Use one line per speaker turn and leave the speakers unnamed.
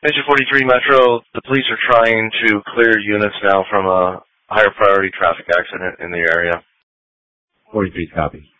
Engine 43 Metro, the police are trying to clear units now from a higher priority traffic accident in the area.
43 copy.